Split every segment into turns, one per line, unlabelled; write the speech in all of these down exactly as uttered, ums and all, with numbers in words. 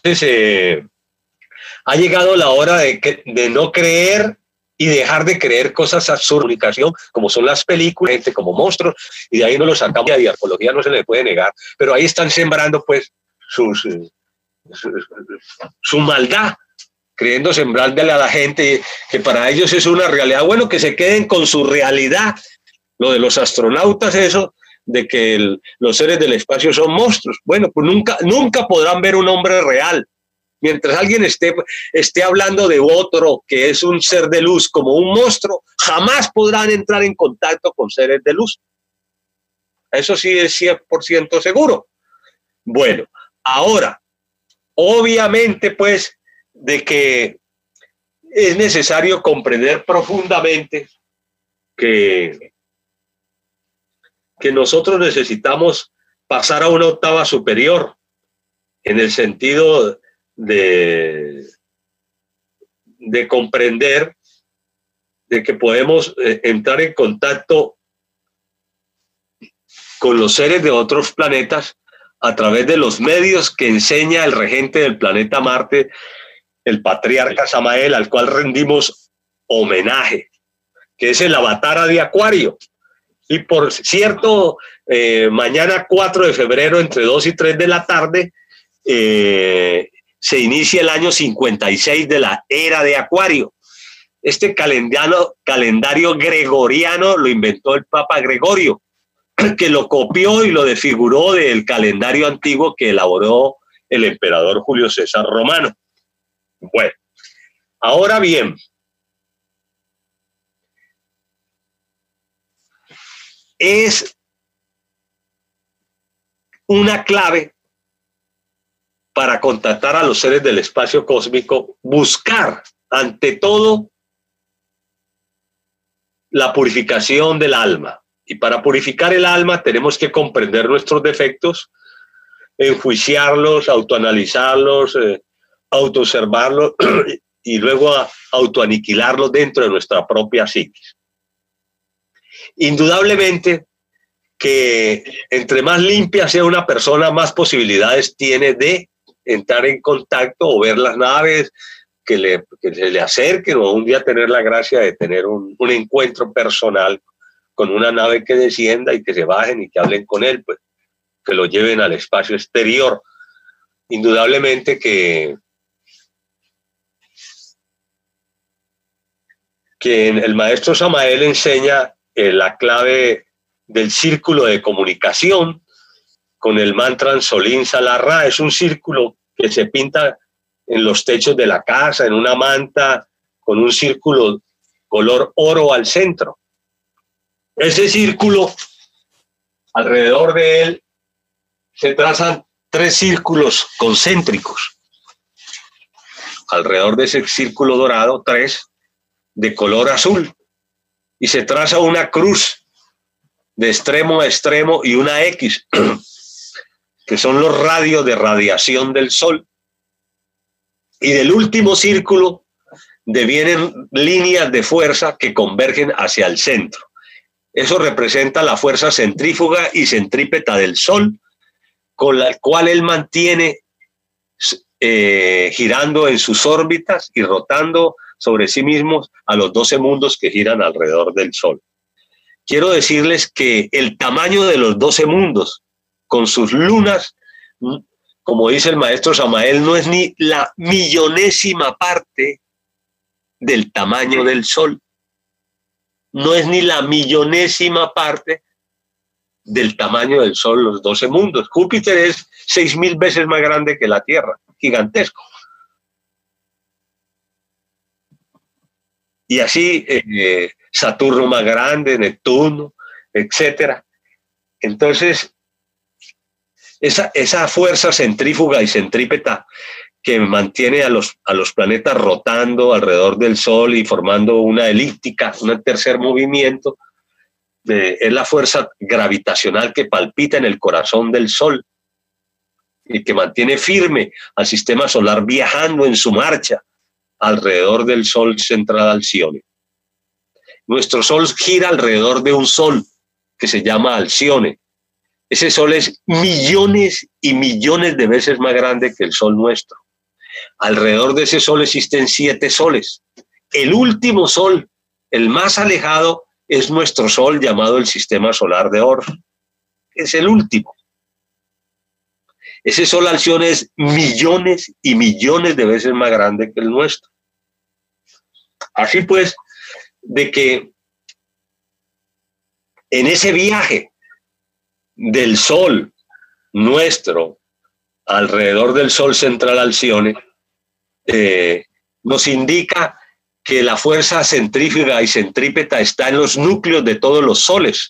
eh, ha llegado la hora de, que, de no creer y dejar de creer cosas absurdas, comunicación, como son las películas, gente como monstruos, y de ahí no lo sacamos, y a arqueología no se le puede negar, pero ahí están sembrando pues sus, eh, su, su maldad, creyendo sembrarle a la gente que para ellos es una realidad. Bueno, que se queden con su realidad, lo de los astronautas, eso, de que el, los seres del espacio son monstruos. Bueno, pues nunca, nunca podrán ver un hombre real. Mientras alguien esté, esté hablando de otro que es un ser de luz como un monstruo, jamás podrán entrar en contacto con seres de luz. Eso sí es cien por ciento seguro. Bueno, ahora, obviamente, pues, de que es necesario comprender profundamente que, que nosotros necesitamos pasar a una octava superior, en el sentido de, de comprender de que podemos eh, entrar en contacto con los seres de otros planetas a través de los medios que enseña el regente del planeta Marte, el patriarca Samael, al cual rendimos homenaje, que es el Avatara de Acuario. Y por cierto, eh, mañana cuatro de febrero, entre dos y tres de la tarde, eh, se inicia el año cincuenta y seis de la era de Acuario. Este calendario, calendario gregoriano lo inventó el Papa Gregorio, que lo copió y lo desfiguró del calendario antiguo que elaboró el emperador Julio César Romano. Bueno, ahora bien, es una clave para contactar a los seres del espacio cósmico, buscar ante todo la purificación del alma. Y para purificar el alma tenemos que comprender nuestros defectos, enjuiciarlos, autoanalizarlos, eh, autoobservarlos y luego autoaniquilarlos dentro de nuestra propia psiquis. Indudablemente que entre más limpia sea una persona, más posibilidades tiene de entrar en contacto o ver las naves que, le, que se le acerquen, o un día tener la gracia de tener un, un encuentro personal con una nave que descienda y que se bajen y que hablen con él, pues que lo lleven al espacio exterior. Indudablemente que, que el maestro Samael enseña eh, la clave del círculo de comunicación con el mantra Solín Salarra. Es un círculo que se pinta en los techos de la casa, en una manta, con un círculo color oro al centro. Ese círculo, alrededor de él, se trazan tres círculos concéntricos. Alrededor de ese círculo dorado, tres de color azul. Y se traza una cruz de extremo a extremo y una X, que son los radios de radiación del Sol. Y del último círculo devienen líneas de fuerza que convergen hacia el centro. Eso representa la fuerza centrífuga y centrípeta del Sol, con la cual él mantiene eh, girando en sus órbitas y rotando sobre sí mismos a los doce mundos que giran alrededor del Sol. Quiero decirles que el tamaño de los doce mundos, con sus lunas, como dice el maestro Samael, no es ni la millonésima parte del tamaño del Sol. No es ni la millonésima parte del tamaño del Sol, los doce mundos. Júpiter es seis mil veces más grande que la Tierra, gigantesco. Y así eh, Saturno más grande, Neptuno, etcétera. Entonces, esa, esa fuerza centrífuga y centrípeta que mantiene a los, a los planetas rotando alrededor del Sol y formando una elíptica, un tercer movimiento, eh, es la fuerza gravitacional que palpita en el corazón del Sol y que mantiene firme al sistema solar viajando en su marcha alrededor del Sol central Alcione. Nuestro Sol gira alrededor de un Sol que se llama Alcione. Ese Sol es millones y millones de veces más grande que el Sol nuestro. Alrededor de ese sol existen siete soles. El último sol, el más alejado, es nuestro sol llamado el sistema solar de Oort. Es el último. Ese sol Alción es millones y millones de veces más grande que el nuestro. Así pues, de que en ese viaje del sol nuestro alrededor del sol central Alcione, eh, nos indica que la fuerza centrífuga y centrípeta está en los núcleos de todos los soles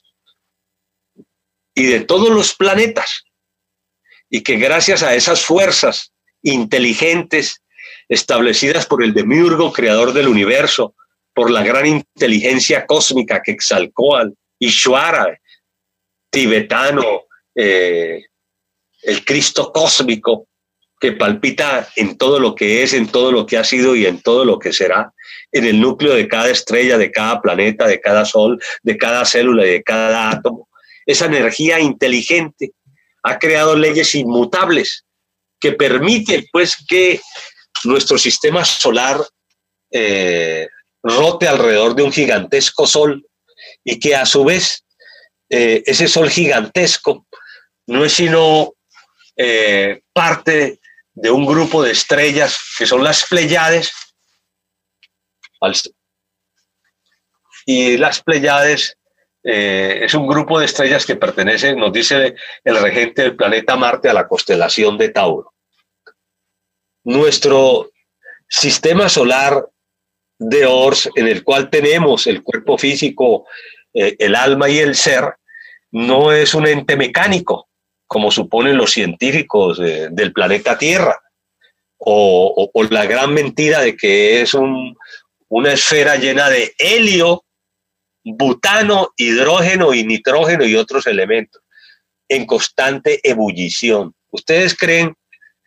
y de todos los planetas, y que gracias a esas fuerzas inteligentes establecidas por el demiurgo creador del universo, por la gran inteligencia cósmica que Quetzalcóatl, Ishvara, tibetano, eh, el Cristo cósmico que palpita en todo lo que es, en todo lo que ha sido y en todo lo que será, en el núcleo de cada estrella, de cada planeta, de cada sol, de cada célula y de cada átomo. Esa energía inteligente ha creado leyes inmutables que permiten, pues, que nuestro sistema solar eh, rote alrededor de un gigantesco sol, y que a su vez eh, ese sol gigantesco no es sino eh, parte de un grupo de estrellas que son las Pléyades, y las Pléyades eh, es un grupo de estrellas que pertenece, nos dice el regente del planeta Marte, a la constelación de Tauro. Nuestro sistema solar de Oort, en el cual tenemos el cuerpo físico, eh, el alma y el ser, no es un ente mecánico, como suponen los científicos eh, del planeta Tierra, o, o, o la gran mentira de que es un, una esfera llena de helio, butano, hidrógeno y nitrógeno y otros elementos, en constante ebullición. ¿Ustedes creen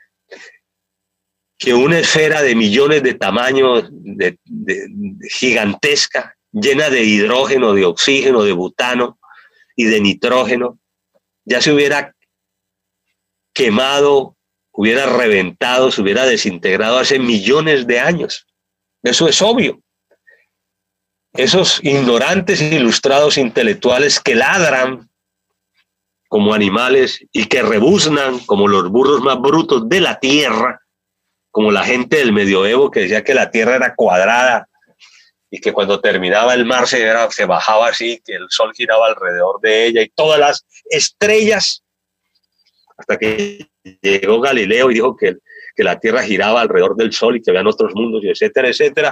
que una esfera de millones de tamaños, de, de, de gigantesca, llena de hidrógeno, de oxígeno, de butano y de nitrógeno, ya se hubiera quemado, hubiera reventado, se hubiera desintegrado hace millones de años? Eso es obvio. Esos ignorantes e ilustrados intelectuales que ladran como animales y que rebuznan como los burros más brutos de la tierra, como la gente del medioevo que decía que la tierra era cuadrada y que cuando terminaba el mar se, era, se bajaba así, que el sol giraba alrededor de ella y todas las estrellas, hasta que llegó Galileo y dijo que, que la tierra giraba alrededor del sol y que habían otros mundos, y etcétera, etcétera.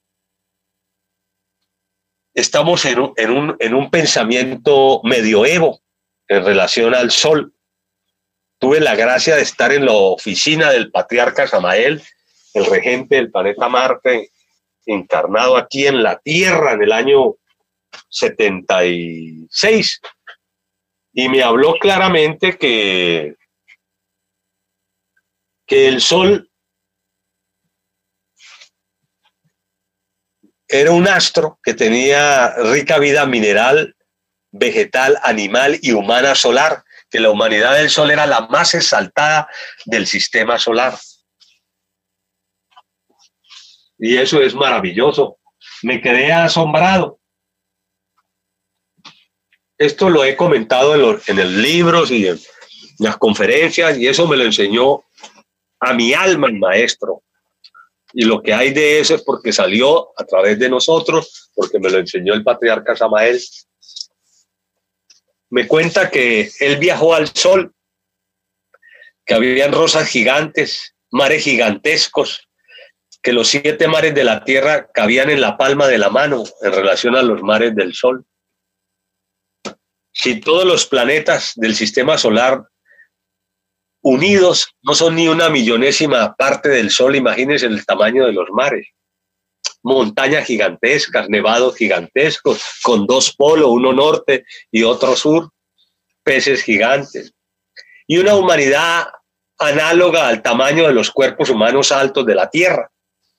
Estamos en un, en un, en un pensamiento medioevo en relación al sol. Tuve la gracia de estar en la oficina del patriarca Samael, el regente del planeta Marte, encarnado aquí en la Tierra en el año setenta y seis, y me habló claramente que, que el sol era un astro que tenía rica vida mineral, vegetal, animal y humana solar, que la humanidad del sol era la más exaltada del sistema solar. Y eso es maravilloso. Me quedé asombrado. Esto lo he comentado en los en el libros y en las conferencias, y eso me lo enseñó a mi alma el maestro. Y lo que hay de eso es porque salió a través de nosotros, porque me lo enseñó el patriarca Samael. Me cuenta que él viajó al sol, que habían rosas gigantes, mares gigantescos, que los siete mares de la tierra cabían en la palma de la mano en relación a los mares del sol. Si todos los planetas del sistema solar unidos no son ni una millonésima parte del sol, imagínense el tamaño de los mares. Montañas gigantescas, nevados gigantescos, con dos polos, uno norte y otro sur, peces gigantes, y una humanidad análoga al tamaño de los cuerpos humanos altos de la Tierra.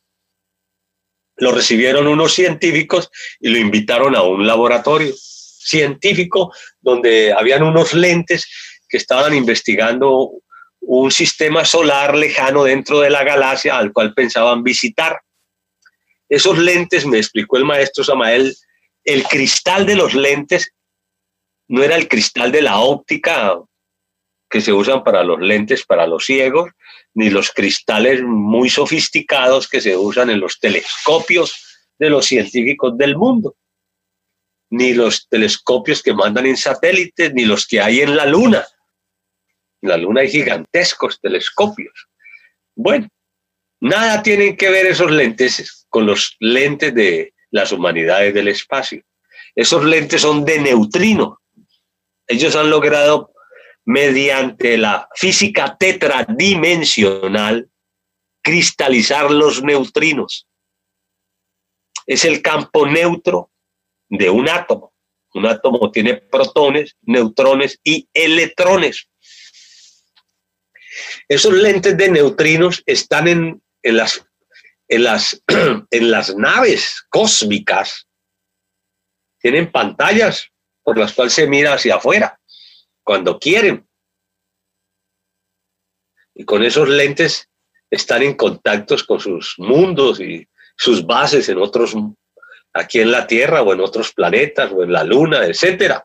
Lo recibieron unos científicos y lo invitaron a un laboratorio científico donde habían unos lentes que estaban investigando un sistema solar lejano dentro de la galaxia al cual pensaban visitar. Esos lentes, me explicó el maestro Samael, el cristal de los lentes no era el cristal de la óptica que se usan para los lentes para los ciegos, ni los cristales muy sofisticados que se usan en los telescopios de los científicos del mundo, ni los telescopios que mandan en satélites, ni los que hay en la Luna. En la Luna hay gigantescos telescopios. Bueno, nada tienen que ver esos lentes con los lentes de las humanidades del espacio. Esos lentes son de neutrino. Ellos han logrado, mediante la física tetradimensional, cristalizar los neutrinos. Es el campo neutro de un átomo. Un átomo tiene protones, neutrones y electrones. Esos lentes de neutrinos están en, en, las, en, las, en las naves cósmicas. Tienen pantallas por las cuales se mira hacia afuera cuando quieren. Y con esos lentes están en contactos con sus mundos y sus bases en otros, aquí en la Tierra o en otros planetas o en la Luna, etcétera.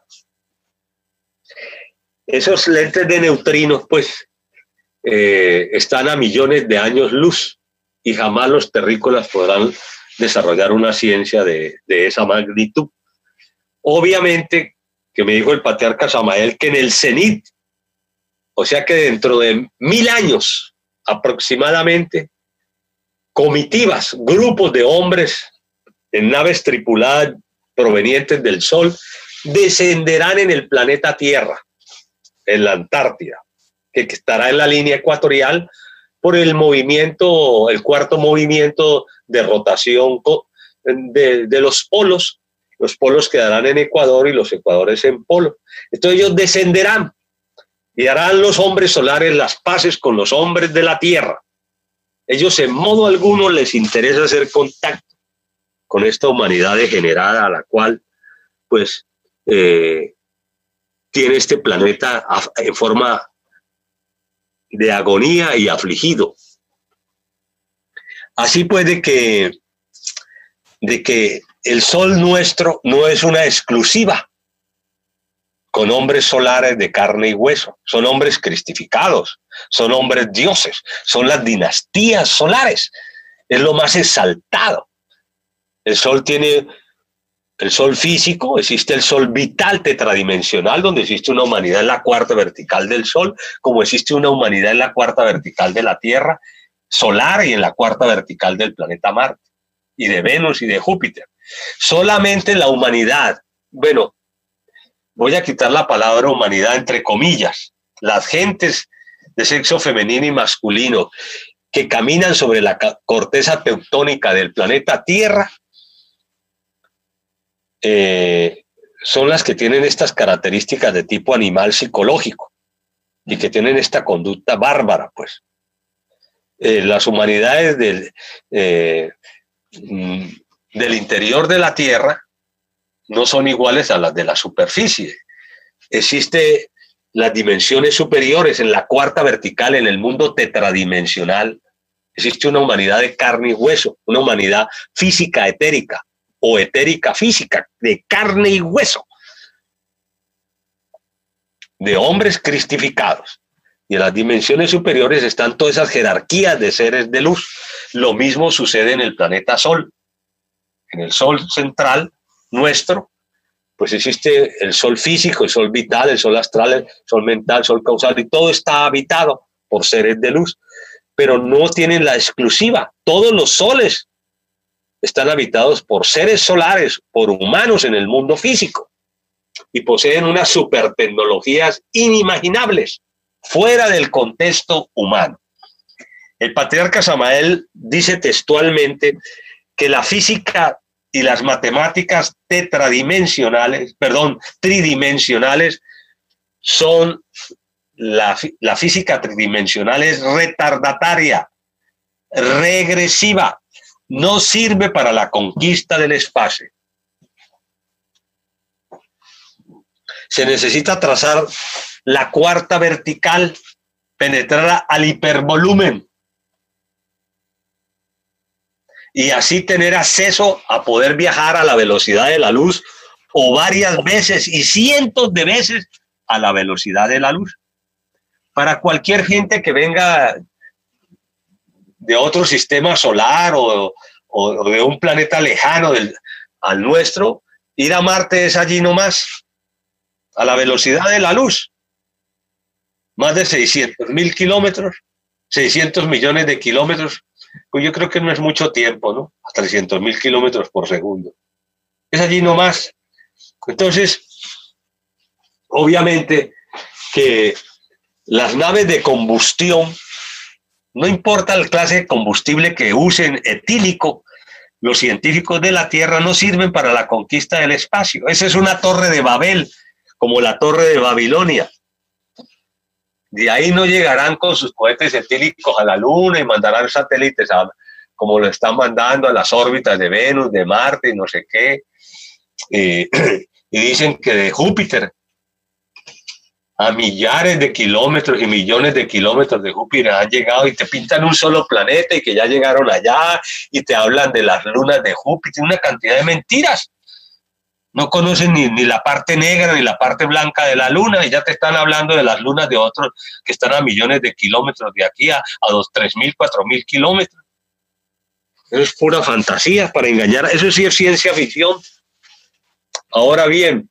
Esos lentes de neutrinos, pues, eh, están a millones de años luz y jamás los terrícolas podrán desarrollar una ciencia de, de esa magnitud. Obviamente, que me dijo el patriarca Samael, que en el cenit, o sea que dentro de mil años aproximadamente, comitivas, grupos de hombres en naves tripuladas provenientes del Sol, descenderán en el planeta Tierra, en la Antártida, que estará en la línea ecuatorial por el movimiento, el cuarto movimiento de rotación de, de los polos. Los polos quedarán en Ecuador y los ecuadores en polo. Entonces ellos descenderán y harán los hombres solares las paces con los hombres de la Tierra. Ellos en modo alguno les interesa hacer contacto con esta humanidad degenerada a la cual pues eh, tiene este planeta en forma de agonía y afligido. Así pues de que, de que el Sol nuestro no es una exclusiva con hombres solares de carne y hueso, son hombres cristificados, son hombres dioses, son las dinastías solares, es lo más exaltado. El Sol tiene el Sol físico, existe el Sol vital tetradimensional, donde existe una humanidad en la cuarta vertical del Sol, como existe una humanidad en la cuarta vertical de la Tierra solar y en la cuarta vertical del planeta Marte, y de Venus y de Júpiter. Solamente la humanidad, bueno, voy a quitar la palabra humanidad entre comillas, las gentes de sexo femenino y masculino que caminan sobre la corteza tectónica del planeta Tierra, eh, son las que tienen estas características de tipo animal psicológico y que tienen esta conducta bárbara, pues. Eh, las humanidades del, eh, del interior de la Tierra no son iguales a las de la superficie. Existen las dimensiones superiores en la cuarta vertical, en el mundo tetradimensional. Existe una humanidad de carne y hueso, una humanidad física etérica o etérica física, de carne y hueso, de hombres cristificados. Y en las dimensiones superiores están todas esas jerarquías de seres de luz. Lo mismo sucede en el planeta Sol. En el Sol central nuestro, pues existe el Sol físico, el Sol vital, el Sol astral, el Sol mental, el Sol causal, y todo está habitado por seres de luz, pero no tienen la exclusiva. Todos los soles están habitados por seres solares, por humanos en el mundo físico, y poseen unas supertecnologías inimaginables, fuera del contexto humano. El patriarca Samael dice textualmente que la física y las matemáticas tetradimensionales, perdón, tridimensionales, son la, la física tridimensional es retardataria, regresiva, no sirve para la conquista del espacio. Se necesita trazar la cuarta vertical penetrar al hipervolumen y así tener acceso a poder viajar a la velocidad de la luz o varias veces y cientos de veces a la velocidad de la luz. Para cualquier gente que venga de otro sistema solar o, o, o de un planeta lejano del, al nuestro, ir a Marte es allí nomás, a la velocidad de la luz. Más de seiscientos mil kilómetros, seiscientos millones de kilómetros, pues yo creo que no es mucho tiempo, ¿no? A trescientos mil kilómetros por segundo. Es allí nomás. Entonces, obviamente que las naves de combustión, no importa el clase de combustible que usen, etílico, los científicos de la Tierra no sirven para la conquista del espacio. Esa es una torre de Babel, como la torre de Babilonia. De ahí no llegarán con sus cohetes etílicos a la Luna y mandarán satélites a, como lo están mandando a las órbitas de Venus, de Marte y no sé qué. Eh, y dicen que de Júpiter a millares de kilómetros y millones de kilómetros de Júpiter han llegado y te pintan un solo planeta y que ya llegaron allá y te hablan de las lunas de Júpiter, una cantidad de mentiras. No conocen ni, ni la parte negra ni la parte blanca de la luna y ya te están hablando de las lunas de otros que están a millones de kilómetros de aquí a, a dos, tres mil, cuatro mil kilómetros. Eso es pura fantasía para engañar. Eso sí es ciencia ficción. Ahora bien,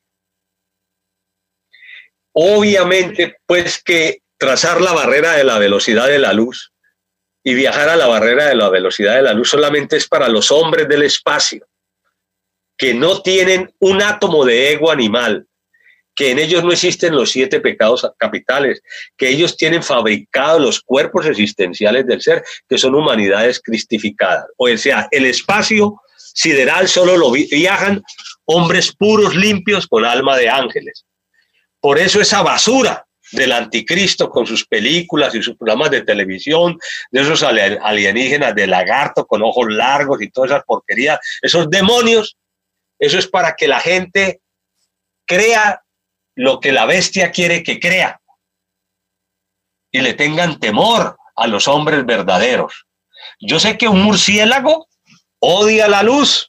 obviamente, pues que trazar la barrera de la velocidad de la luz y viajar a la barrera de la velocidad de la luz solamente es para los hombres del espacio, que no tienen un átomo de ego animal, que en ellos no existen los siete pecados capitales, que ellos tienen fabricados los cuerpos existenciales del ser, que son humanidades cristificadas. O sea, el espacio sideral solo lo viajan hombres puros, limpios, con alma de ángeles. Por eso esa basura del anticristo con sus películas y sus programas de televisión, de esos alienígenas de lagarto con ojos largos y todas esas porquerías, esos demonios, eso es para que la gente crea lo que la bestia quiere que crea y le tengan temor a los hombres verdaderos. Yo sé que un murciélago odia la luz,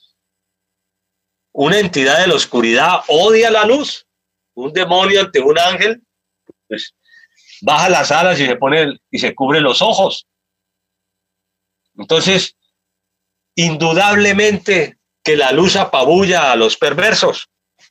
una entidad de la oscuridad odia la luz, un demonio ante un ángel, pues baja las alas y se pone y se cubre los ojos. Entonces, indudablemente que la luz apabulla a los perversos.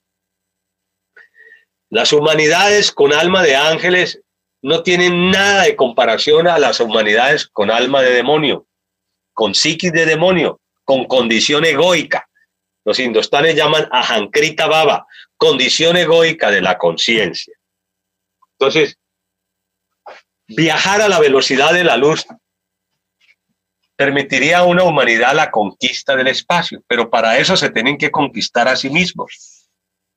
Las humanidades con alma de ángeles no tienen nada de comparación a las humanidades con alma de demonio, con psiquis de demonio, con condición egoica. Los indostanes llaman ahankrita baba, condición egoica de la conciencia. Entonces, viajar a la velocidad de la luz permitiría a una humanidad la conquista del espacio, pero para eso se tienen que conquistar a sí mismos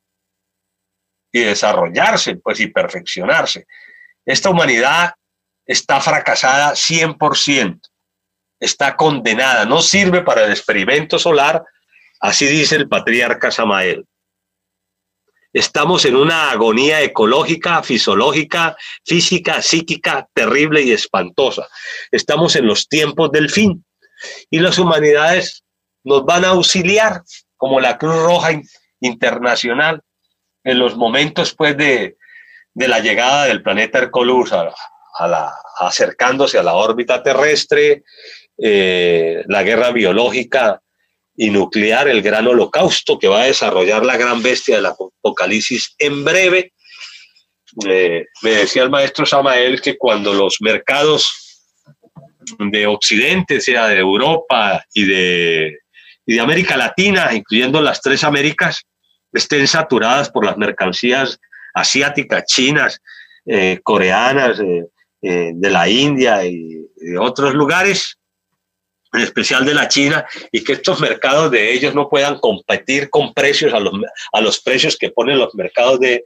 y desarrollarse, pues, y perfeccionarse. Esta humanidad está fracasada cien por ciento, está condenada, no sirve para el experimento solar, así dice el patriarca Samael. Estamos en una agonía ecológica, fisiológica, física, psíquica, terrible y espantosa. Estamos en los tiempos del fin y las humanidades nos van a auxiliar, como la Cruz Roja Internacional, en los momentos, pues, de, de la llegada del planeta Herculus a, a la, acercándose a la órbita terrestre, eh, la guerra biológica y nuclear, el gran holocausto que va a desarrollar la gran bestia del apocalipsis en breve. Eh, me decía el maestro Samael que cuando los mercados de Occidente, sea de Europa y de, y de América Latina, incluyendo las tres Américas, estén saturadas por las mercancías asiáticas, chinas, eh, coreanas, eh, eh, de la India y de otros lugares, en especial de la China, y que estos mercados de ellos no puedan competir con precios a los, a los precios que ponen los mercados de,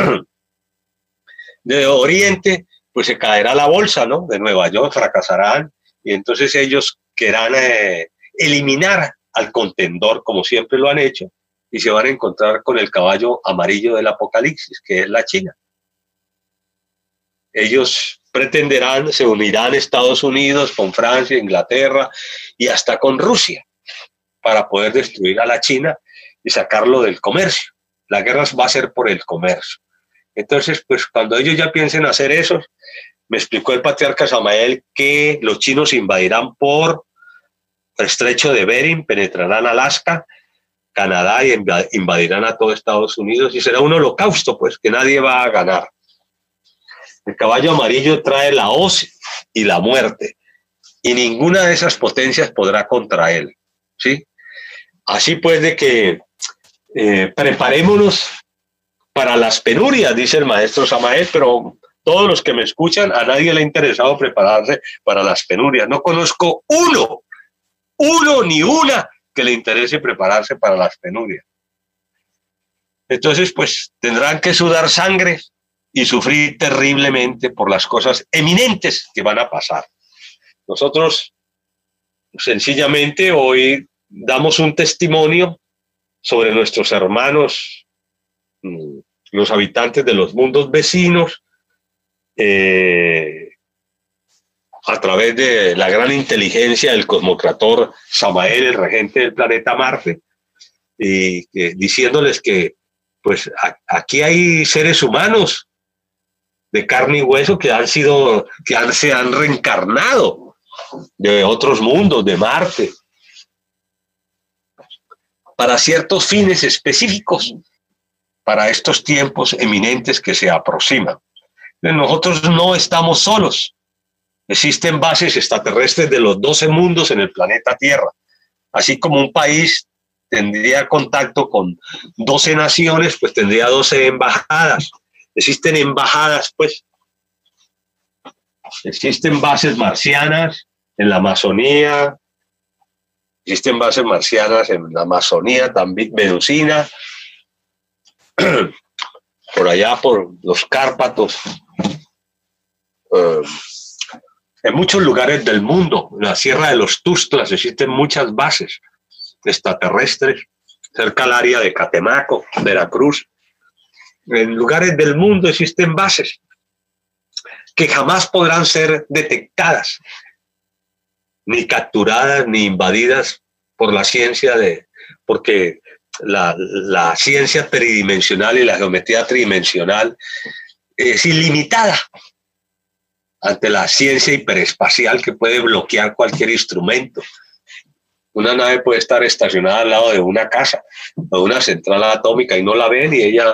de Oriente, pues se caerá la bolsa, ¿no?, de Nueva York, fracasarán, y entonces ellos querrán eh, eliminar al contendor, como siempre lo han hecho, y se van a encontrar con el caballo amarillo del apocalipsis, que es la China. Ellos pretenderán, se unirán Estados Unidos con Francia, Inglaterra y hasta con Rusia para poder destruir a la China y sacarlo del comercio. La guerra va a ser por el comercio. Entonces, pues cuando ellos ya piensen hacer eso, me explicó el patriarca Samael que los chinos invadirán por el estrecho de Bering, penetrarán Alaska, Canadá y invadirán a todo Estados Unidos y será un holocausto, pues, que nadie va a ganar. El caballo amarillo trae la hoz y la muerte y ninguna de esas potencias podrá contra él, ¿sí? Así pues de que eh, preparémonos para las penurias, dice el maestro Samael, pero todos los que me escuchan, a nadie le ha interesado prepararse para las penurias. No conozco uno, uno ni una que le interese prepararse para las penurias. Entonces, pues tendrán que sudar sangre y sufrir terriblemente por las cosas eminentes que van a pasar. Nosotros, sencillamente, hoy damos un testimonio sobre nuestros hermanos, los habitantes de los mundos vecinos, eh, a través de la gran inteligencia del cosmocrator Samael, el regente del planeta Marte, y eh, diciéndoles que pues a, aquí hay seres humanos de carne y hueso que han sido, que han, se han reencarnado de otros mundos, de Marte, para ciertos fines específicos, para estos tiempos eminentes que se aproximan. Nosotros no estamos solos. Existen bases extraterrestres de los doce mundos en el planeta Tierra. Así como un país tendría contacto con doce naciones, pues tendría doce embajadas. Existen embajadas, pues. Existen bases marcianas en la Amazonía. Existen bases marcianas en la Amazonía, también venusina. Por allá, por los Cárpatos. Uh, en muchos lugares del mundo, en la Sierra de los Tustlas, existen muchas bases extraterrestres, cerca del área de Catemaco, Veracruz. En lugares del mundo existen bases que jamás podrán ser detectadas, ni capturadas, ni invadidas por la ciencia, de, porque la, la ciencia tridimensional y la geometría tridimensional es ilimitada ante la ciencia hiperespacial que puede bloquear cualquier instrumento. Una nave puede estar estacionada al lado de una casa o de una central atómica y no la ven y ella,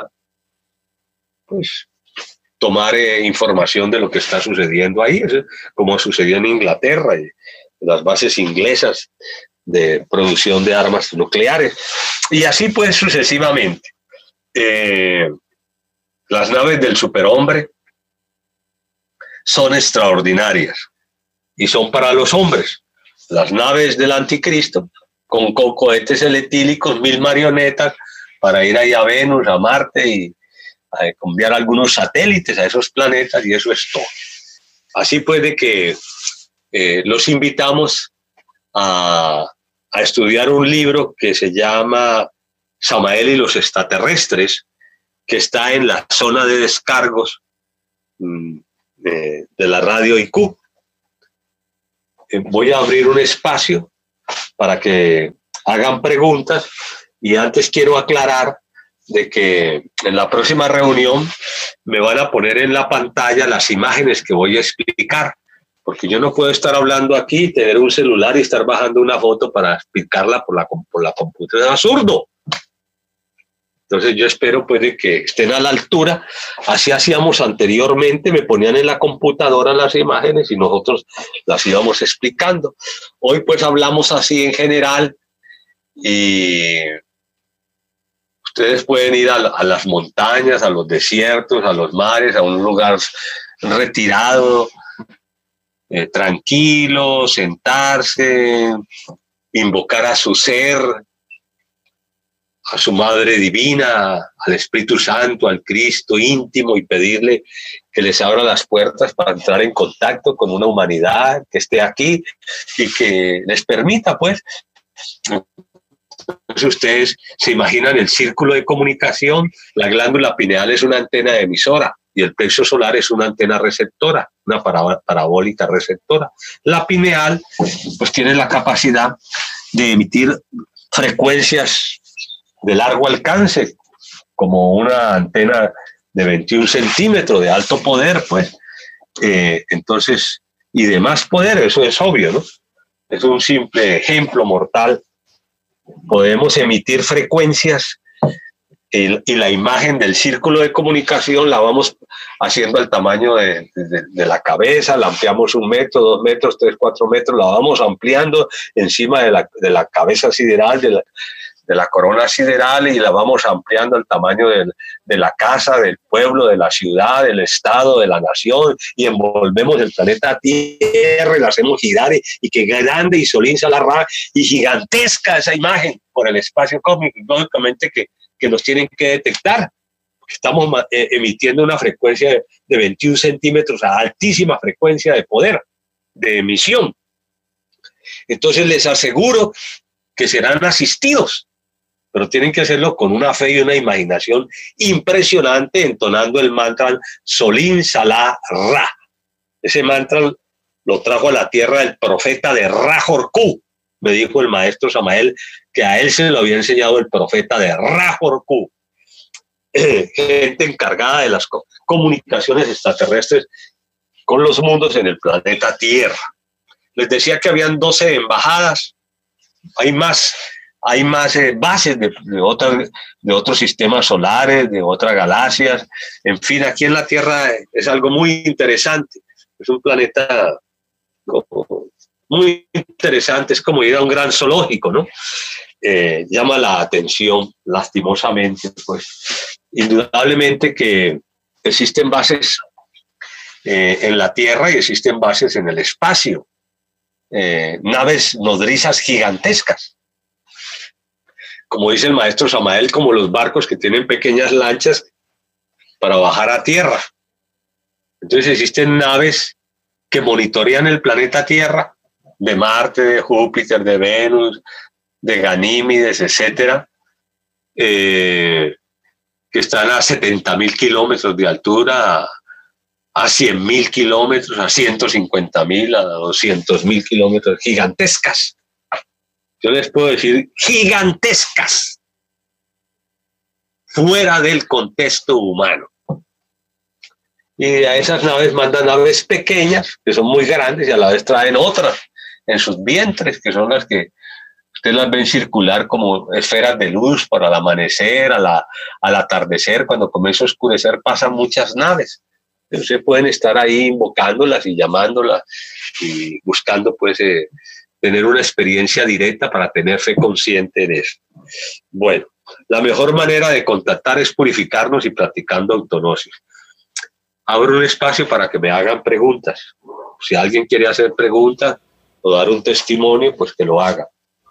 pues, tomar eh, información de lo que está sucediendo ahí, como sucedió en Inglaterra y las bases inglesas de producción de armas nucleares. Y así pues sucesivamente. Eh, las naves del superhombre son extraordinarias y son para los hombres. Las naves del anticristo con, con cohetes electílicos, mil marionetas para ir ahí a Venus, a Marte y a enviar algunos satélites a esos planetas, y eso es todo. Así pues de que eh, los invitamos a, a estudiar un libro que se llama Samael y los extraterrestres, que está en la zona de descargos mmm, de, de la radio I Q. Eh, voy a abrir un espacio para que hagan preguntas, y antes quiero aclarar de que en la próxima reunión me van a poner en la pantalla las imágenes que voy a explicar, porque yo no puedo estar hablando aquí, tener un celular y estar bajando una foto para explicarla por la, por la computadora. Es absurdo. Entonces yo espero pues de que estén a la altura. Así hacíamos anteriormente, me ponían en la computadora las imágenes y nosotros las íbamos explicando. Hoy pues hablamos así en general, y ustedes pueden ir a, a las montañas, a los desiertos, a los mares, a un lugar retirado, eh, tranquilo, sentarse, invocar a su ser, a su Madre Divina, al Espíritu Santo, al Cristo íntimo, y pedirle que les abra las puertas para entrar en contacto con una humanidad que esté aquí y que les permita, pues. Si ustedes se imaginan el círculo de comunicación, la glándula pineal es una antena emisora y el plexo solar es una antena receptora, una para, parabólica receptora. La pineal pues tiene la capacidad de emitir frecuencias de largo alcance, como una antena de veintiún centímetros de alto poder, pues, eh, entonces, y de más poder, eso es obvio, ¿no? Es un simple ejemplo mortal. Podemos emitir frecuencias y, y la imagen del círculo de comunicación la vamos haciendo al tamaño de, de, de la cabeza, la ampliamos un metro, dos metros, tres, cuatro metros, la vamos ampliando encima de la, de la cabeza sideral, de la, de la corona sideral, y la vamos ampliando al tamaño de, de la casa, del pueblo, de la ciudad, del estado, de la nación, y envolvemos el planeta Tierra y la hacemos girar, y, y que grande y Solín Salarra y gigantesca esa imagen por el espacio cósmico, lógicamente que, que nos tienen que detectar. Estamos eh, emitiendo una frecuencia de, de veintiún centímetros a altísima frecuencia de poder, de emisión. Entonces les aseguro que serán asistidos, pero tienen que hacerlo con una fe y una imaginación impresionante, entonando el mantra Solín Salá Ra. Ese mantra lo trajo a la tierra el profeta de Ra-Jorku. Me dijo el maestro Samael que a él se lo había enseñado el profeta de Ra-Jorku. Eh, gente encargada de las co comunicaciones extraterrestres con los mundos en el planeta Tierra. Les decía que habían doce embajadas. Hay más, hay más eh, bases de, de, otra, de otros sistemas solares, de otras galaxias. En fin, aquí en la Tierra es algo muy interesante. Es un planeta muy interesante, es como ir a un gran zoológico, ¿no? Eh, llama la atención, lastimosamente, pues indudablemente que existen bases eh, en la Tierra y existen bases en el espacio, eh, naves nodrizas gigantescas, como dice el maestro Samael, como los barcos que tienen pequeñas lanchas para bajar a tierra. Entonces existen naves que monitorean el planeta Tierra, de Marte, de Júpiter, de Venus, de Ganímedes, etcétera, eh, que están a setenta mil kilómetros de altura, a, a cien mil kilómetros, a ciento cincuenta mil, a doscientos mil kilómetros, gigantescas. Yo les puedo decir gigantescas, fuera del contexto humano. Y a esas naves mandan naves pequeñas, que son muy grandes, y a la vez traen otras en sus vientres, que son las que ustedes las ven circular como esferas de luz para el amanecer, a la, al atardecer, cuando comienza a oscurecer pasan muchas naves. Entonces pueden estar ahí invocándolas y llamándolas y buscando pues eh, tener una experiencia directa para tener fe consciente en eso. Bueno, la mejor manera de contactar es purificarnos y practicando autognosis. Abro un espacio para que me hagan preguntas. Si alguien quiere hacer preguntas o dar un testimonio, pues que lo haga.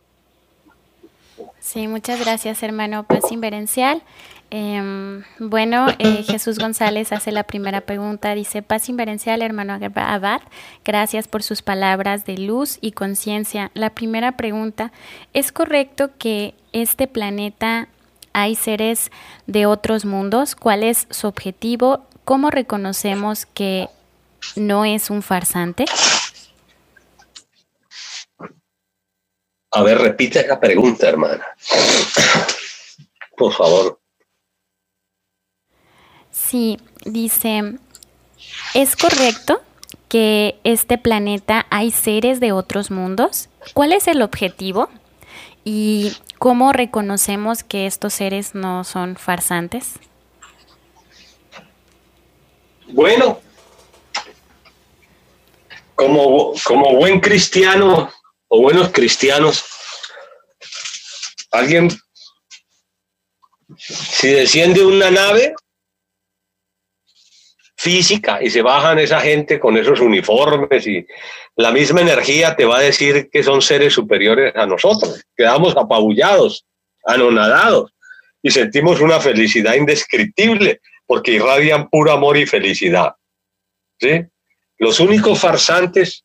Sí, muchas gracias, hermano Paz Inverencial. Eh, bueno, eh, Jesús González hace la primera pregunta. Dice: Paz Inverencial, hermano Abad, gracias por sus palabras de luz y conciencia. La primera pregunta: ¿es correcto que este planeta hay seres de otros mundos? ¿Cuál es su objetivo? ¿Cómo reconocemos que no es un farsante?
A ver, repite esa pregunta, hermana. Por favor.
Sí, dice, ¿es correcto que este planeta hay seres de otros mundos? ¿Cuál es el objetivo? ¿Y cómo reconocemos que estos seres no son farsantes?
Bueno, como, como buen cristiano o buenos cristianos, alguien, si desciende una nave física y se bajan esa gente con esos uniformes y la misma energía te va a decir que son seres superiores a nosotros, quedamos apabullados, anonadados y sentimos una felicidad indescriptible porque irradian puro amor y felicidad, ¿sí? Los únicos farsantes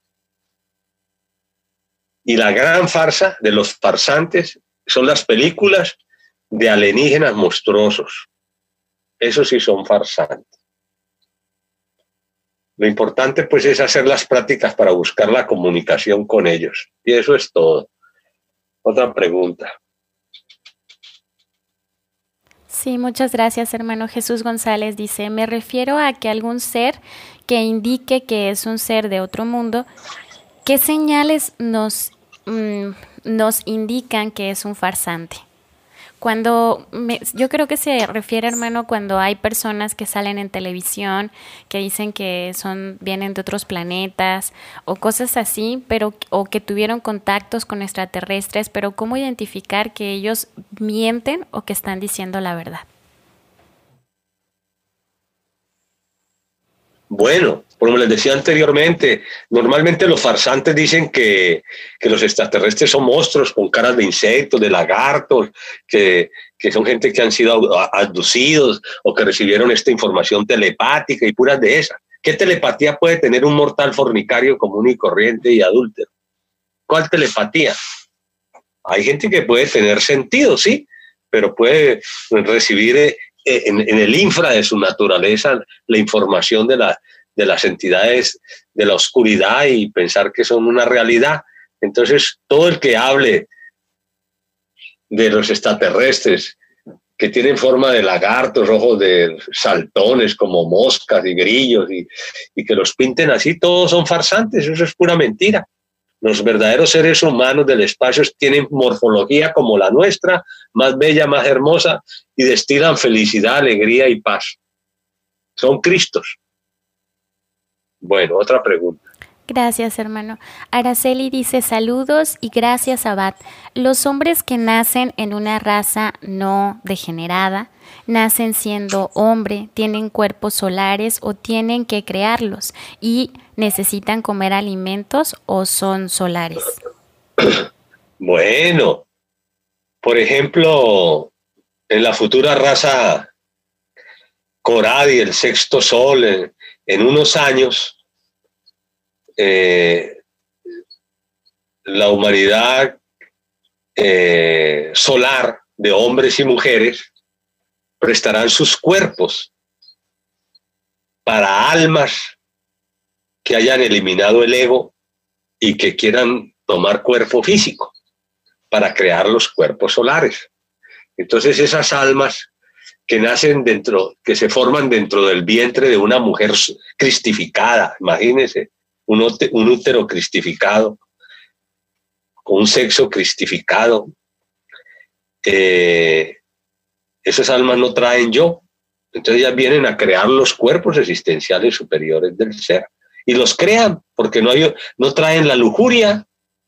y la gran farsa de los farsantes son las películas de alienígenas monstruosos. Esos sí son farsantes. Lo importante pues es hacer las prácticas para buscar la comunicación con ellos. Y eso es todo. Otra pregunta.
Sí, muchas gracias, hermano. Jesús González dice, me refiero a que algún ser que indique que es un ser de otro mundo, ¿qué señales nos, mmm, nos indican que es un farsante? Cuando me, yo creo que se refiere, hermano, cuando hay personas que salen en televisión, que dicen que son, vienen de otros planetas o cosas así, pero o que tuvieron contactos con extraterrestres, pero ¿cómo identificar que ellos mienten o que están diciendo la verdad?
Bueno, como les decía anteriormente, normalmente los farsantes dicen que, que los extraterrestres son monstruos con caras de insectos, de lagartos, que, que son gente que han sido abducidos o que recibieron esta información telepática y puras de esas. ¿Qué telepatía puede tener un mortal fornicario común y corriente y adúltero? ¿Cuál telepatía? Hay gente que puede tener sentido, sí, pero puede recibir en, en el infra de su naturaleza la información de, la, de las entidades de la oscuridad y pensar que son una realidad. Entonces, todo el que hable de los extraterrestres que tienen forma de lagartos, ojos de saltones como moscas y grillos y, y que los pinten así, todos son farsantes, eso es pura mentira. Los verdaderos seres humanos del espacio tienen morfología como la nuestra, más bella, más hermosa, y destilan felicidad, alegría y paz. Son Cristos. Bueno, otra pregunta.
Gracias, hermano. Araceli dice, saludos y gracias, Abad. Los hombres que nacen en una raza no degenerada, nacen siendo hombre, tienen cuerpos solares o tienen que crearlos y necesitan comer alimentos o son solares.
Bueno, por ejemplo, en la futura raza Coradi, el sexto sol, en, en unos años, eh, la humanidad eh, solar de hombres y mujeres prestarán sus cuerpos para almas que hayan eliminado el ego y que quieran tomar cuerpo físico para crear los cuerpos solares. Entonces esas almas que nacen dentro, que se forman dentro del vientre de una mujer cristificada, imagínense, un, un útero cristificado, con un sexo cristificado, eh, esas almas no traen yo, entonces ellas vienen a crear los cuerpos existenciales superiores del ser y los crean porque no, hay, no traen la lujuria.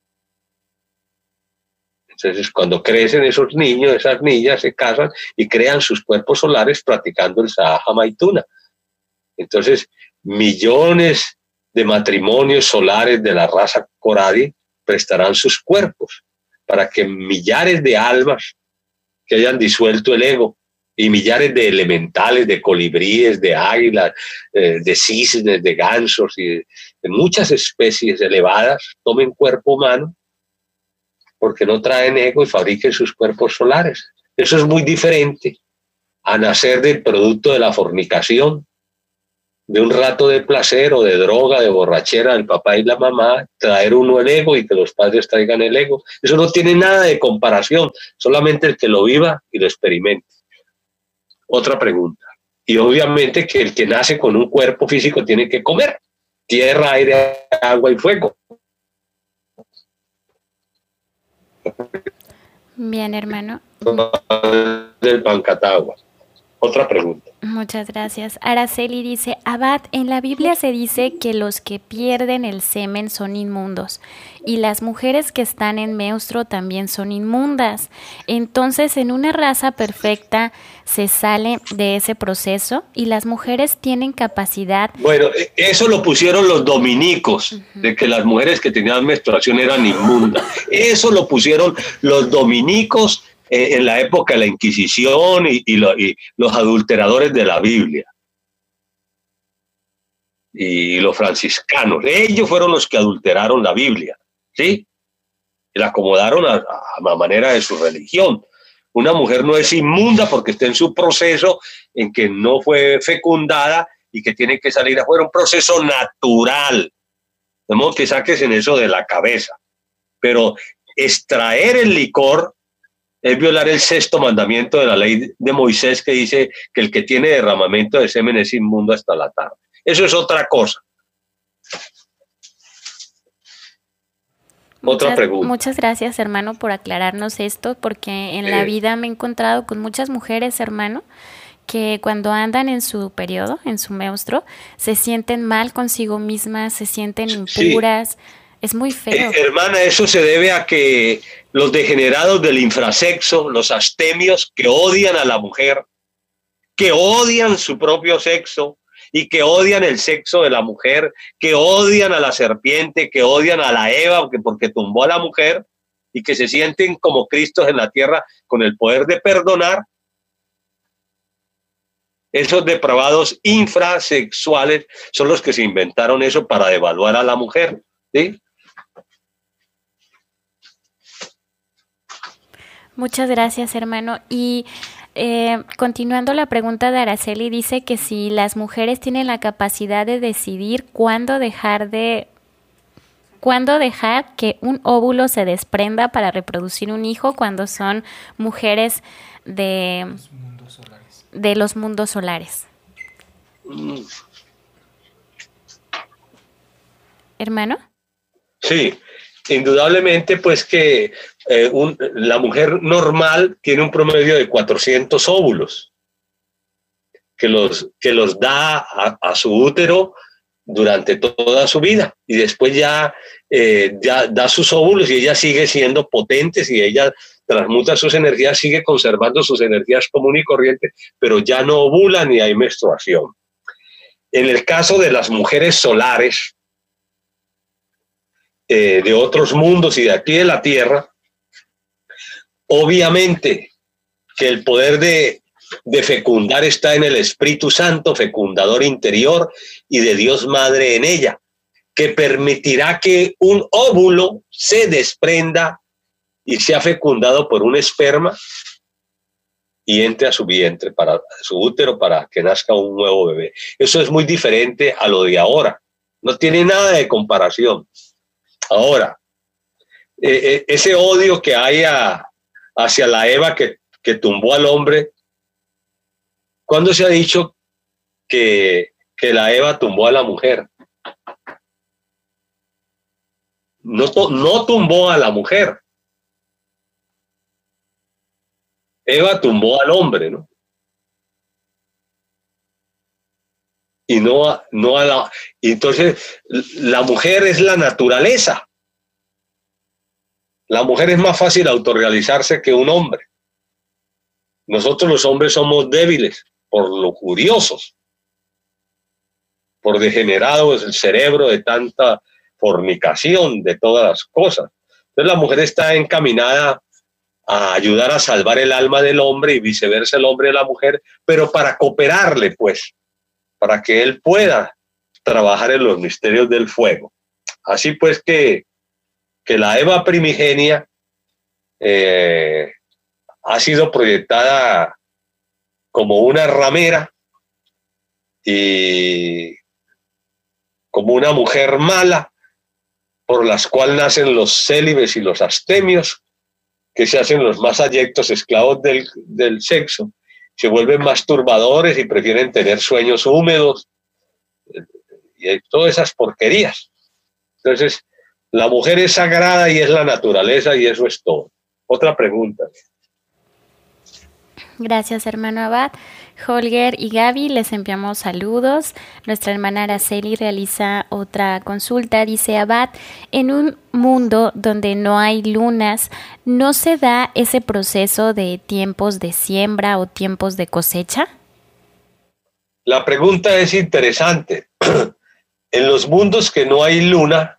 Entonces cuando crecen esos niños, esas niñas se casan y crean sus cuerpos solares practicando el Sahaja Maituna. Entonces millones de matrimonios solares de la raza Coradi prestarán sus cuerpos para que millares de almas que hayan disuelto el ego y millares de elementales, de colibríes, de águilas, eh, de cisnes, de gansos y de, de muchas especies elevadas tomen cuerpo humano porque no traen ego y fabriquen sus cuerpos solares. Eso es muy diferente a nacer del producto de la fornicación, de un rato de placer o de droga, de borrachera del papá y la mamá, traer uno el ego y que los padres traigan el ego. Eso no tiene nada de comparación, solamente el que lo viva y lo experimente. Otra pregunta. Y obviamente que el que nace con un cuerpo físico tiene que comer tierra, aire, agua y fuego.
Bien, hermano.
Del Pancatagua. Otra pregunta.
Muchas gracias. Araceli dice, Abad, en la Biblia se dice que los que pierden el semen son inmundos y las mujeres que están en menstruo también son inmundas. Entonces, en una raza perfecta se sale de ese proceso y las mujeres tienen capacidad.
Bueno, eso lo pusieron los dominicos, uh-huh. de que las mujeres que tenían menstruación eran inmundas. Eso lo pusieron los dominicos en la época de la Inquisición y, y, lo, y los adulteradores de la Biblia y los franciscanos. Ellos fueron los que adulteraron la Biblia, ¿sí? Y la acomodaron a, a la manera de su religión. Una mujer no es inmunda porque está en su proceso en que no fue fecundada y que tienen que salir afuera, un proceso natural. De modo que saques en eso de la cabeza. Pero extraer el licor es violar el sexto mandamiento de la ley de Moisés, que dice que el que tiene derramamiento de semen es inmundo hasta la tarde. Eso es otra cosa.
Muchas,
otra pregunta.
Muchas gracias, hermano, por aclararnos esto, porque en eh. la vida me he encontrado con muchas mujeres, hermano, que cuando andan en su periodo, en su menstruo, se sienten mal consigo mismas, se sienten impuras. Sí. Es muy feo.
Eh, hermana, eso se debe a que los degenerados del infrasexo, los astemios que odian a la mujer, que odian su propio sexo y que odian el sexo de la mujer, que odian a la serpiente, que odian a la Eva porque, porque tumbó a la mujer y que se sienten como Cristos en la tierra con el poder de perdonar. Esos depravados infrasexuales son los que se inventaron eso para devaluar a la mujer, ¿sí?
Muchas gracias, hermano. Y eh, continuando la pregunta de Araceli, dice que si las mujeres tienen la capacidad de decidir cuándo dejar de cuándo dejar que un óvulo se desprenda para reproducir un hijo cuando son mujeres de los mundos solares. De los mundos solares. Mm. ¿Hermano?
Sí. Indudablemente, pues que eh, un, la mujer normal tiene un promedio de cuatrocientos óvulos que los, que los da a, a su útero durante toda su vida y después ya, eh, ya da sus óvulos y ella sigue siendo potente, y ella transmuta sus energías, sigue conservando sus energías común y corriente, pero ya no ovula ni hay menstruación. En el caso de las mujeres solares, Eh, de otros mundos y de aquí de la tierra, obviamente que el poder de, de fecundar está en el Espíritu Santo, fecundador interior, y de Dios Madre en ella, que permitirá que un óvulo se desprenda y sea fecundado por un esperma y entre a su vientre, para a su útero, para que nazca un nuevo bebé. Eso es muy diferente a lo de ahora, no tiene nada de comparación. Ahora, eh, ese odio que hay a, hacia la Eva que, que tumbó al hombre, ¿cuándo se ha dicho que, que la Eva tumbó a la mujer? No, no tumbó a la mujer. Eva tumbó al hombre, ¿no? Y no a, no a la... Y entonces, la mujer es la naturaleza. La mujer es más fácil autorrealizarse que un hombre. Nosotros los hombres somos débiles, por lujuriosos, por degenerados el cerebro de tanta fornicación, de todas las cosas. Entonces la mujer está encaminada a ayudar a salvar el alma del hombre y viceversa el hombre de la mujer, pero para cooperarle, pues, para que él pueda trabajar en los misterios del fuego. Así pues que, que la Eva primigenia eh, ha sido proyectada como una ramera y como una mujer mala, por las cuales nacen los célibes y los astemios, que se hacen los más abyectos esclavos del, del sexo, se vuelven masturbadores y prefieren tener sueños húmedos y todas esas porquerías. Entonces, la mujer es sagrada y es la naturaleza y eso es todo. Otra pregunta.
Gracias, hermano Abad. Holger y Gaby, les enviamos saludos. Nuestra hermana Araceli realiza otra consulta. Dice: Abad, en un mundo donde no hay lunas, ¿no se da ese proceso de tiempos de siembra o tiempos de cosecha?
La pregunta es interesante. En los mundos que no hay luna,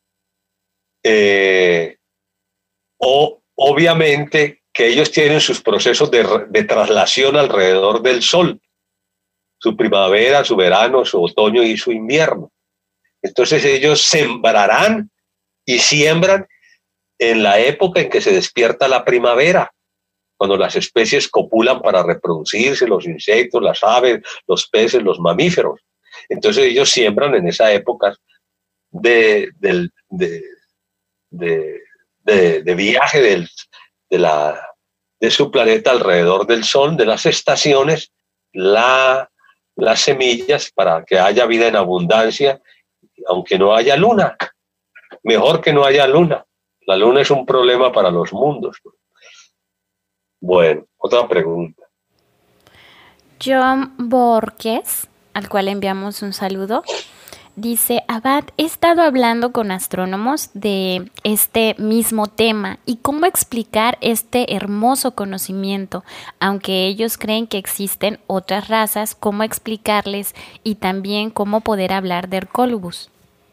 eh, o, obviamente que ellos tienen sus procesos de, de traslación alrededor del sol, su primavera, su verano, su otoño y su invierno. Entonces ellos sembrarán y siembran en la época en que se despierta la primavera, cuando las especies copulan para reproducirse, los insectos, las aves, los peces, los mamíferos. Entonces ellos siembran en esa época de, de, de, de, de, de viaje del, de, la, de su planeta alrededor del Sol, de las estaciones, la, las semillas para que haya vida en abundancia, aunque no haya luna. Mejor que no haya luna. La luna es un problema para los mundos. Bueno, otra pregunta.
John Borges, al cual enviamos un saludo, dice: Abad, he estado hablando con astrónomos de este mismo tema y cómo explicar este hermoso conocimiento, aunque ellos creen que existen otras razas, cómo explicarles y también cómo poder hablar de Hercólubus.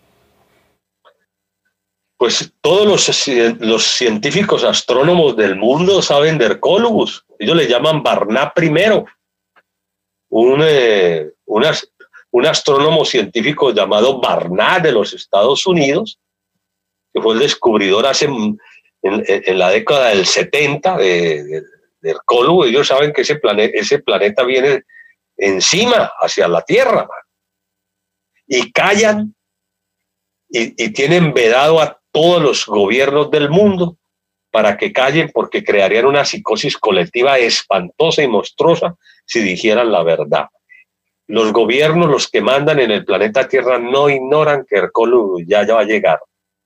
Pues todos los, los científicos astrónomos del mundo saben de Hercólubus. Ellos le llaman Barnard primero, un, eh, un, un astrónomo científico llamado Barnard de los Estados Unidos, que fue el descubridor hace en, en la década del setenta de, de, de Hercólubus. Ellos saben que ese, plane, ese planeta viene encima, hacia la Tierra, y callan y, y tienen vedado a todos los gobiernos del mundo para que callen, porque crearían una psicosis colectiva espantosa y monstruosa si dijeran la verdad. Los gobiernos, los que mandan en el planeta Tierra, no ignoran que Hercólubus ya, ya va a llegar.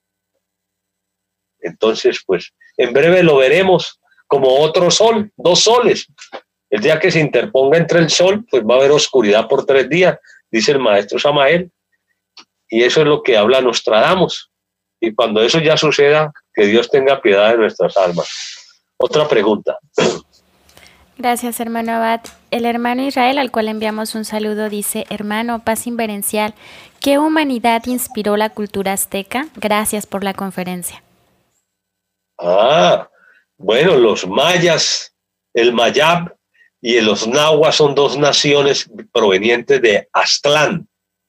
Entonces, pues, en breve lo veremos como otro sol, dos soles. El día que se interponga entre el sol, pues va a haber oscuridad por tres días, dice el maestro Samael. Y eso es lo que habla Nostradamus. Y cuando eso ya suceda, que Dios tenga piedad de nuestras almas. Otra pregunta.
Gracias, hermano Abad. El hermano Israel, al cual enviamos un saludo, dice: hermano, paz inverencial, ¿qué humanidad inspiró la cultura azteca? Gracias por la conferencia.
Ah, bueno, los mayas, el mayab y los nahuas son dos naciones provenientes de Aztlán.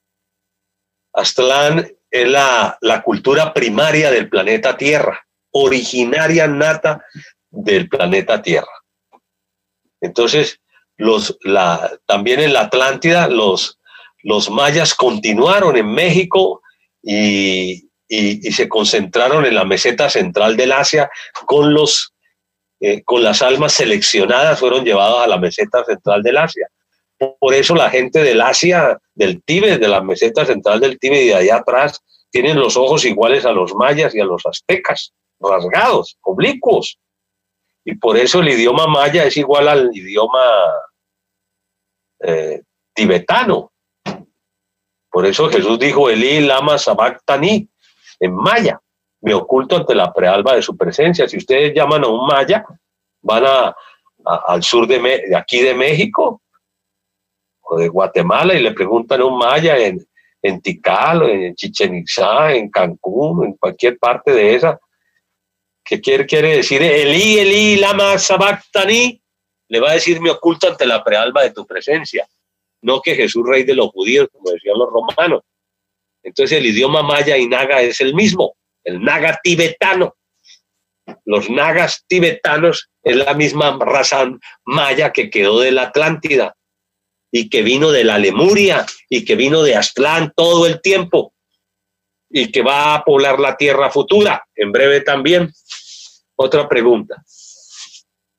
Aztlán es la, la cultura primaria del planeta Tierra, originaria nata del planeta Tierra. Entonces, los, la, también en la Atlántida, los, los mayas continuaron en México y, y, y se concentraron en la meseta central del Asia con, los, eh, con las almas seleccionadas, fueron llevadas a la meseta central del Asia. Por eso la gente del Asia, del Tíbet, de la meseta central del Tíbet y de allá atrás, tienen los ojos iguales a los mayas y a los aztecas, rasgados, oblicuos. Y por eso el idioma maya es igual al idioma eh, tibetano. Por eso Jesús dijo: Elí lama sabactani, en maya. Me oculto ante la prealba de su presencia. Si ustedes llaman a un maya, van a, a, al sur de, de aquí de México o de Guatemala y le preguntan a un maya en, en Tikal, en Chichen Itzá, en Cancún, en cualquier parte de esa, ¿qué quiere, quiere decir? Elí, Elí, lama sabactani, le va a decir: me oculto ante la prealba de tu presencia. No que Jesús, rey de los judíos, como decían los romanos. Entonces el idioma maya y naga es el mismo, el naga tibetano. Los nagas tibetanos es la misma raza maya que quedó de la Atlántida y que vino de la Lemuria y que vino de Aztlán todo el tiempo y que va a poblar la tierra futura en breve también. Otra pregunta.